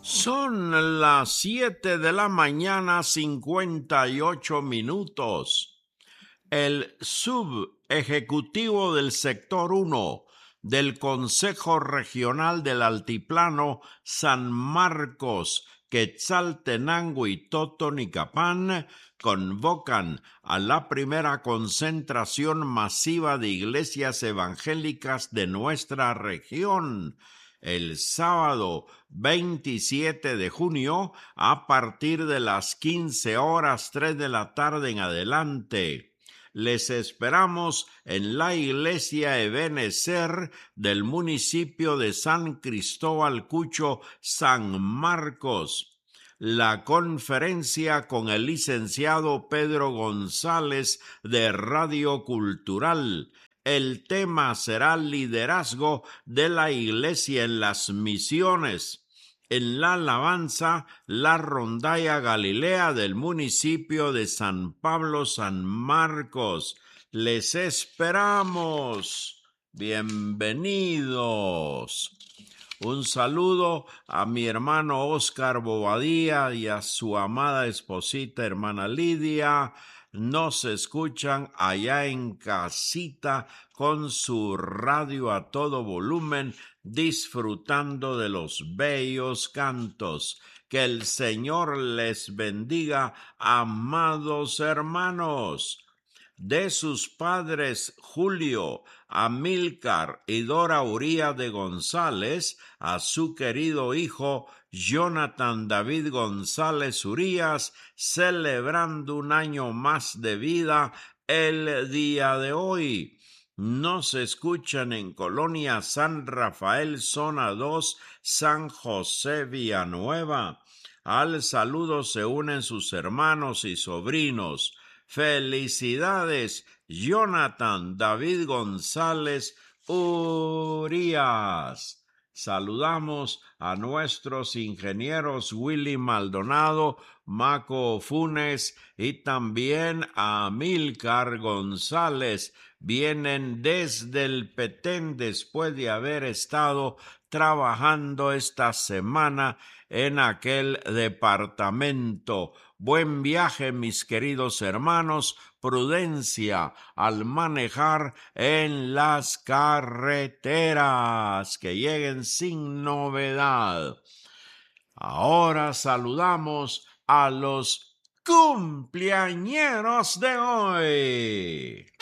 Son las 7 de la mañana, 58 minutos. El subejecutivo del Sector 1 del Consejo Regional del Altiplano San Marcos, Quetzaltenango y Totonicapán convocan a la primera concentración masiva de iglesias evangélicas de nuestra región el sábado 27 de junio a partir de las 15 horas 3 de la tarde en adelante. Les esperamos en la iglesia Ebenezer del municipio de San Cristóbal Cucho, San Marcos. La conferencia con el licenciado Pedro González de Radio Cultural. El tema será liderazgo de la iglesia en las misiones. En la alabanza, la rondalla Galilea del municipio de San Pablo, San Marcos. Les esperamos. Bienvenidos. Un saludo a mi hermano Óscar Bobadilla y a su amada esposita hermana Lidia. Nos escuchan allá en casita con su radio a todo volumen, disfrutando de los bellos cantos. Que el Señor les bendiga, amados hermanos. De sus padres Julio, Amílcar y Dora Uría de González, a su querido hijo Jonathan David González Urías, celebrando un año más de vida el día de hoy. Nos escuchan en Colonia San Rafael, Zona 2, San José Villanueva. Al saludo se unen sus hermanos y sobrinos. Felicidades, Jonathan David González Urías. Saludamos a nuestros ingenieros Willy Maldonado, Maco Funes y también a Amílcar González. Vienen desde el Petén después de haber estado trabajando esta semana en aquel departamento. Buen viaje, mis queridos hermanos, prudencia al manejar en las carreteras, que lleguen sin novedad. Ahora saludamos a los cumpleañeros de hoy.